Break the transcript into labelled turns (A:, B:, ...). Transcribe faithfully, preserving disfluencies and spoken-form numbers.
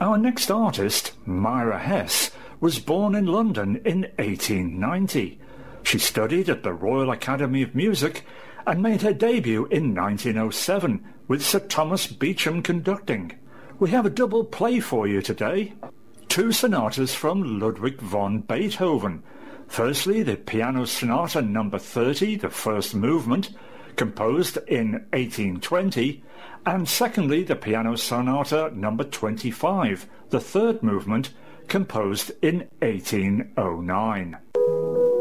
A: Our next artist, Myra Hess, was born in London in eighteen ninety. She studied at the Royal Academy of Music and made her debut in nineteen oh seven with Sir Thomas Beecham conducting. We have a double play for you today. Two sonatas from Ludwig van Beethoven. Firstly, the Piano Sonata number thirty, the first movement, composed in eighteen twenty, and secondly, the Piano Sonata number twenty-five, the third movement, composed in eighteen oh nine.